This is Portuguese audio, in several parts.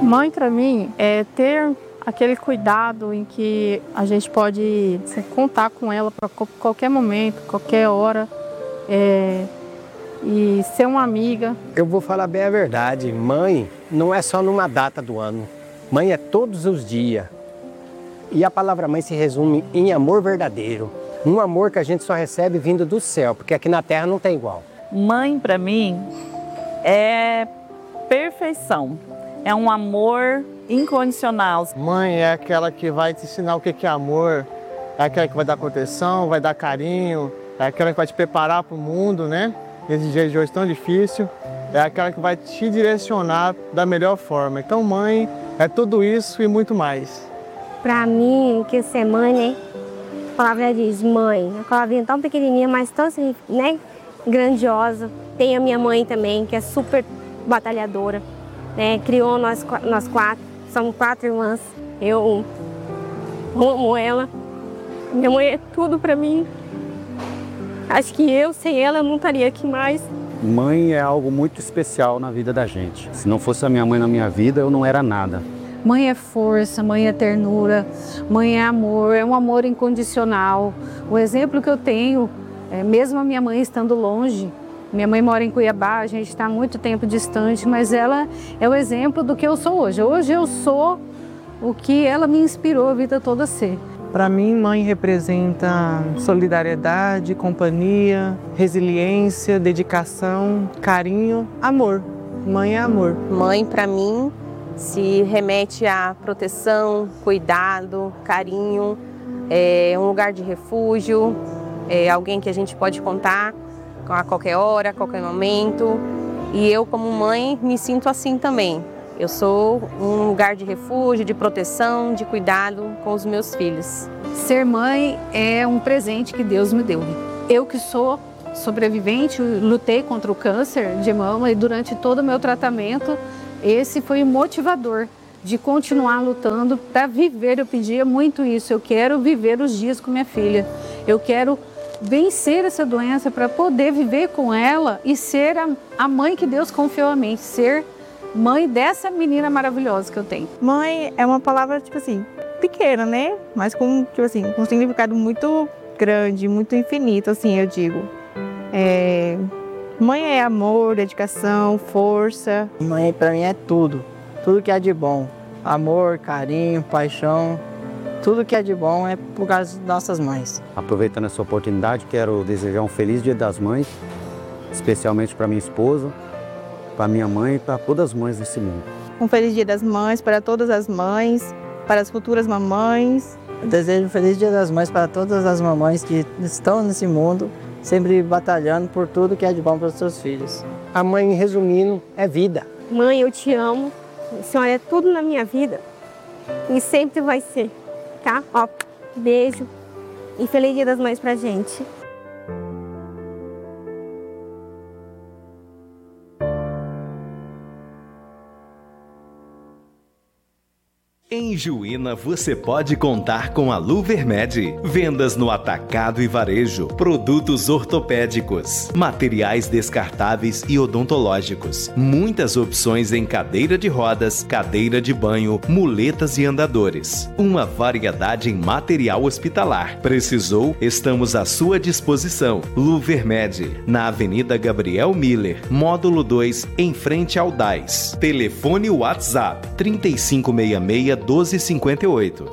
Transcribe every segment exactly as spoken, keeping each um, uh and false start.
Mãe, para mim, é ter aquele cuidado em que a gente pode contar com ela para qualquer momento, qualquer hora, é, e ser uma amiga. Eu vou falar bem a verdade, mãe não é só numa data do ano, mãe é todos os dias. E a palavra mãe se resume em amor verdadeiro, um amor que a gente só recebe vindo do céu, porque aqui na terra não tem igual. Mãe, para mim, é perfeição, é um amor incondicional. Mãe é aquela que vai te ensinar o que é amor, é aquela que vai dar proteção, vai dar carinho, é aquela que vai te preparar para o mundo, né? Nesse dia de hoje tão difícil, é aquela que vai te direcionar da melhor forma. Então, mãe é tudo isso e muito mais. Para mim, que ser mãe, né? A palavra diz mãe, a palavrinha tão pequenininha, mas tão, né, grandiosa. Tem a minha mãe também, que é super batalhadora, né? Criou nós, nós quatro, somos quatro irmãs. Eu amo ela. Minha mãe é tudo para mim. Acho que eu, sem ela, eu não estaria aqui mais. Mãe é algo muito especial na vida da gente. Se não fosse a minha mãe na minha vida, eu não era nada. Mãe é força, mãe é ternura, mãe é amor, é um amor incondicional. O exemplo que eu tenho, é, mesmo a minha mãe estando longe, minha mãe mora em Cuiabá, a gente está muito tempo distante, mas ela é o exemplo do que eu sou hoje. Hoje eu sou o que ela me inspirou a vida toda a ser. Para mim, mãe representa solidariedade, companhia, resiliência, dedicação, carinho, amor. Mãe é amor. Mãe, para mim, se remete a proteção, cuidado, carinho, é um lugar de refúgio, é alguém que a gente pode contar a qualquer hora, a qualquer momento. E eu, como mãe, me sinto assim também. Eu sou um lugar de refúgio, de proteção, de cuidado com os meus filhos. Ser mãe é um presente que Deus me deu. Eu que sou sobrevivente, lutei contra o câncer de mama e durante todo o meu tratamento, esse foi o motivador de continuar lutando para viver. Eu pedia muito isso, eu quero viver os dias com minha filha. Eu quero vencer essa doença para poder viver com ela e ser a, a mãe que Deus confiou a mim, ser mãe dessa menina maravilhosa que eu tenho. Mãe é uma palavra, tipo assim, pequena, né? Mas com, tipo assim, com um significado muito grande, muito infinito, assim, eu digo. É... Mãe é amor, dedicação, força. Mãe, pra mim, é tudo. Tudo que é de bom. Amor, carinho, paixão. Tudo que é de bom é por causa das nossas mães. Aproveitando essa oportunidade, quero desejar um feliz Dia das Mães, especialmente para minha esposa, para minha mãe e para todas as mães desse mundo. Um feliz Dia das Mães para todas as mães, para as futuras mamães. Eu desejo um feliz Dia das Mães para todas as mamães que estão nesse mundo, sempre batalhando por tudo que é de bom para os seus filhos. A mãe, resumindo, é vida. Mãe, eu te amo. A senhora é tudo na minha vida e sempre vai ser, tá? Ó, beijo e feliz Dia das Mães pra gente. Em Juína você pode contar com a Luvermed. Vendas no atacado e varejo, produtos ortopédicos, materiais descartáveis e odontológicos. Muitas opções em cadeira de rodas, cadeira de banho, muletas e andadores. Uma variedade em material hospitalar. Precisou? Estamos à sua disposição. Luvermed, na Avenida Gabriel Miller, módulo dois, em frente ao D A I S. Telefone WhatsApp trinta e cinco sessenta e seis doze cinquenta e oito.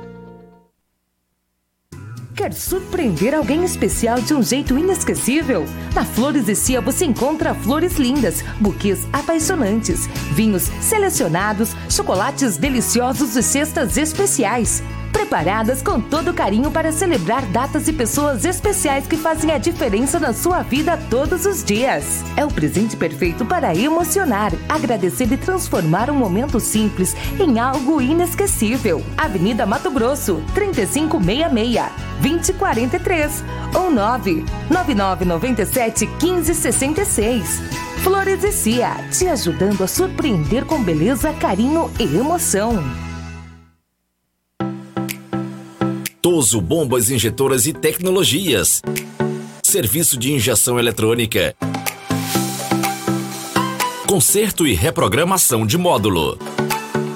Quer surpreender alguém especial de um jeito inesquecível? Na Flores e Cia você encontra flores lindas, buquês apaixonantes, vinhos selecionados, chocolates deliciosos e cestas especiais. Preparadas com todo carinho para celebrar datas e pessoas especiais que fazem a diferença na sua vida todos os dias. É o presente perfeito para emocionar, agradecer e transformar um momento simples em algo inesquecível. Avenida Mato Grosso, trinta e cinco sessenta e seis, vinte quarenta e três ou nove nove nove nove sete um cinco seis seis. Flores e Cia, te ajudando a surpreender com beleza, carinho e emoção. Toso Bombas Injetoras e Tecnologias. Serviço de injeção eletrônica. Conserto e reprogramação de módulo.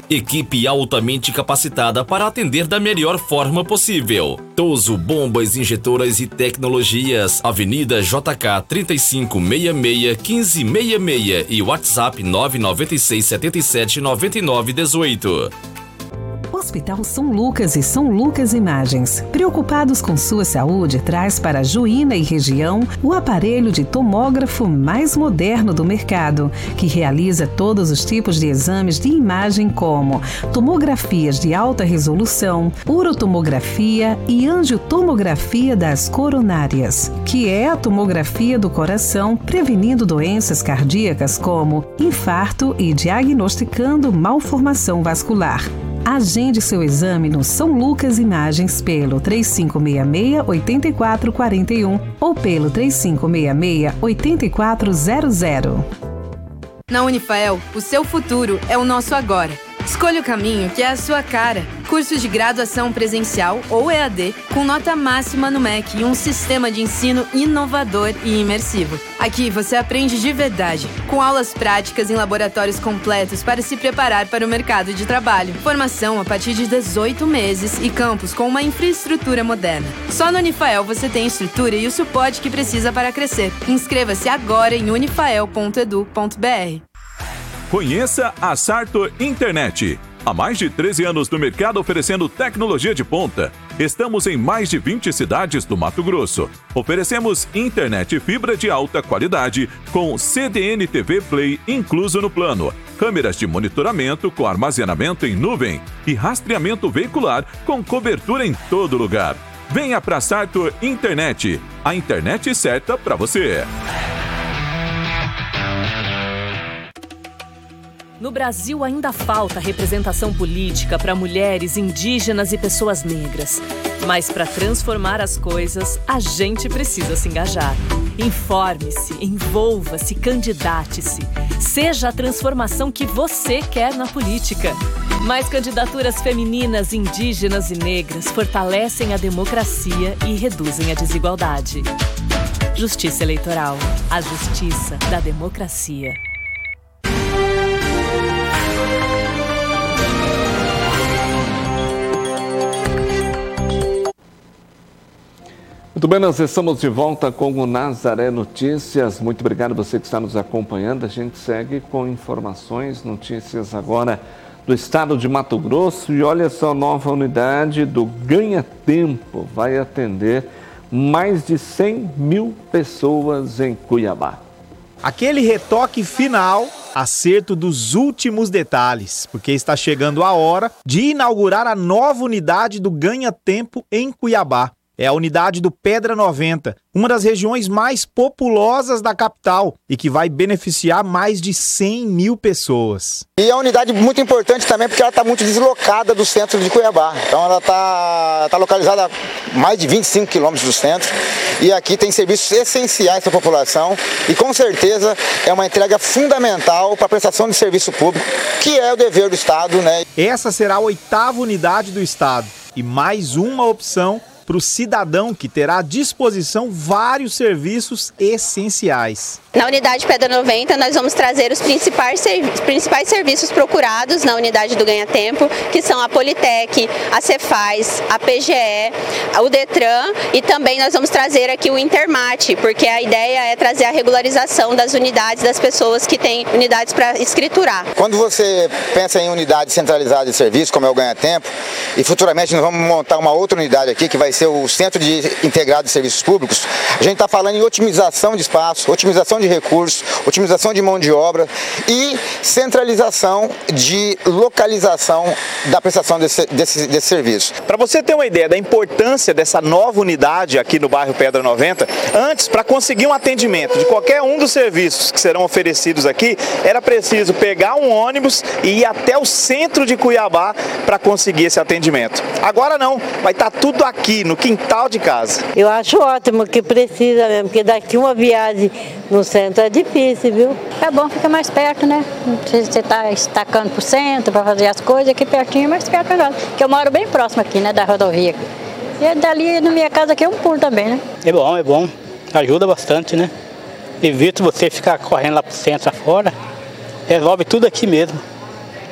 Equipe altamente capacitada para atender da melhor forma possível. Toso Bombas Injetoras e Tecnologias, Avenida J K trinta e cinco sessenta e seis, quinze sessenta e seis e WhatsApp nove nove seis sete sete nove nove um oito. Hospital São Lucas e São Lucas Imagens, preocupados com sua saúde, traz para Juína e região o aparelho de tomógrafo mais moderno do mercado, que realiza todos os tipos de exames de imagem como tomografias de alta resolução, urotomografia e angiotomografia das coronárias, que é a tomografia do coração, prevenindo doenças cardíacas como infarto e diagnosticando malformação vascular. Agende seu exame no São Lucas Imagens pelo três cinco seis seis, oito quatro quatro um ou pelo três cinco seis seis, oito quatro zero zero. Na Unifael, o seu futuro é o nosso agora. Escolha o caminho que é a sua cara. Cursos de graduação presencial ou E A D com nota máxima no M E C e um sistema de ensino inovador e imersivo. Aqui você aprende de verdade, com aulas práticas em laboratórios completos para se preparar para o mercado de trabalho. Formação a partir de dezoito meses e campus com uma infraestrutura moderna. Só no Unifael você tem a estrutura e o suporte que precisa para crescer. Inscreva-se agora em unifael ponto edu ponto br. Conheça a Sartor Internet. Há mais de treze anos no mercado oferecendo tecnologia de ponta. Estamos em mais de vinte cidades do Mato Grosso. Oferecemos internet e fibra de alta qualidade com C D N T V Play incluso no plano, câmeras de monitoramento com armazenamento em nuvem e rastreamento veicular com cobertura em todo lugar. Venha para Sartor Internet, a internet certa para você. No Brasil ainda falta representação política para mulheres, indígenas e pessoas negras. Mas para transformar as coisas, a gente precisa se engajar. Informe-se, envolva-se, candidate-se. Seja a transformação que você quer na política. Mais candidaturas femininas, indígenas e negras fortalecem a democracia e reduzem a desigualdade. Justiça Eleitoral. A justiça da democracia. Muito bem, nós estamos de volta com o Nazaré Notícias. Muito obrigado a você que está nos acompanhando. A gente segue com informações, notícias agora do estado de Mato Grosso. E olha só, nova unidade do Ganha Tempo vai atender mais de cem mil pessoas em Cuiabá. Aquele retoque final, acerto dos últimos detalhes, porque está chegando a hora de inaugurar a nova unidade do Ganha Tempo em Cuiabá. É a unidade do Pedra noventa, uma das regiões mais populosas da capital e que vai beneficiar mais de cem mil pessoas. E é uma unidade muito importante também porque ela está muito deslocada do centro de Cuiabá. Então ela está tá localizada a mais de vinte e cinco quilômetros do centro e aqui tem serviços essenciais para a população e com certeza é uma entrega fundamental para a prestação de serviço público, que é o dever do Estado, né? Essa será a oitava unidade do Estado e mais uma opção para o cidadão que terá à disposição vários serviços essenciais. Na unidade Pedra noventa, nós vamos trazer os principais, servi- principais serviços procurados na unidade do Ganha Tempo, que são a Politec, a Cefaz, a P G E, o Detran e também nós vamos trazer aqui o Intermate, porque a ideia é trazer a regularização das unidades das pessoas que têm unidades para escriturar. Quando você pensa em unidade centralizada de serviço, como é o Ganha Tempo, e futuramente nós vamos montar uma outra unidade aqui, que vai ser o Centro de Integrado de Serviços Públicos, a gente está falando em otimização de espaço, otimização de recursos, otimização de mão de obra e centralização de localização da prestação desse, desse, desse serviço. Para você ter uma ideia da importância dessa nova unidade aqui no bairro Pedra noventa, antes, para conseguir um atendimento de qualquer um dos serviços que serão oferecidos aqui, era preciso pegar um ônibus e ir até o centro de Cuiabá para conseguir esse atendimento. Agora não, vai estar tudo aqui no quintal de casa. Eu acho ótimo que precisa mesmo, porque daqui uma viagem no centro é difícil, viu? É bom, fica mais perto, né? Não precisa você estar estacando pro centro para fazer as coisas, aqui pertinho é mais perto melhor. Porque eu moro bem próximo aqui, né, da rodovia. E dali na minha casa aqui é um pulo também, né? É bom, é bom. Ajuda bastante, né? Evita você ficar correndo lá pro centro afora. Resolve tudo aqui mesmo.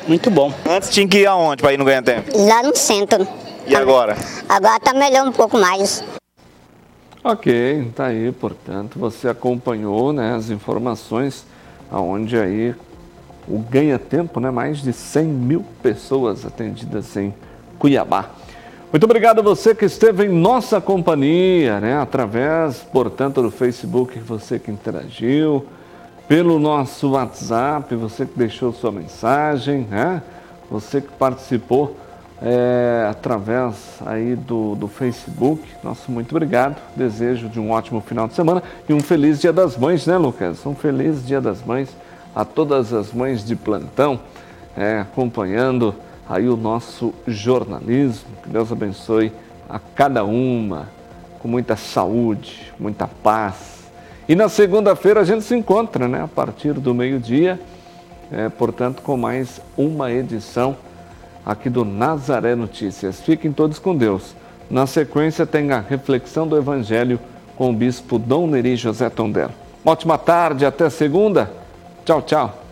Muito bom. Antes tinha que ir aonde para ir no Ganha Tempo? Lá no centro. E agora? Agora tá melhor um pouco mais. Ok, tá aí, portanto, você acompanhou, né, as informações aonde aí o Ganha Tempo, né, mais de cem mil pessoas atendidas em Cuiabá. Muito obrigado a você que esteve em nossa companhia, né, através, portanto, do Facebook, você que interagiu, pelo nosso WhatsApp, você que deixou sua mensagem, né, você que participou é, através aí do, do Facebook. Nosso muito obrigado, desejo de um ótimo final de semana e um feliz Dia das Mães, né, Lucas? Um feliz Dia das Mães a todas as mães de plantão, é, acompanhando aí o nosso jornalismo. Que Deus abençoe a cada uma, com muita saúde, muita paz. E na segunda-feira a gente se encontra, né, a partir do meio-dia, é, portanto, com mais uma edição aqui do Nazaré Notícias. Fiquem todos com Deus. Na sequência tem a reflexão do Evangelho com o bispo Dom Neri José Tondela. Ótima tarde, até segunda. Tchau, tchau.